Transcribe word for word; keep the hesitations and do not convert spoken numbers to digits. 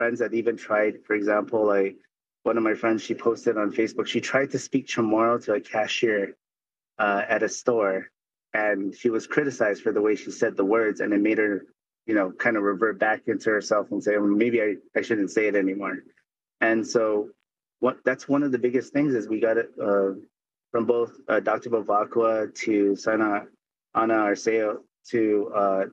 friends that even tried, for example, like one of my friends, she posted on Facebook, she tried to speak Chamorro to a cashier uh, at a store, and she was criticized for the way she said the words, and it made her, you know, kind of revert back into herself and say, well, maybe I, I shouldn't say it anymore. And so, what that's one of the biggest things is we got it uh, from both uh, doctor Bavacqua to Sana Ana Arceo to uh,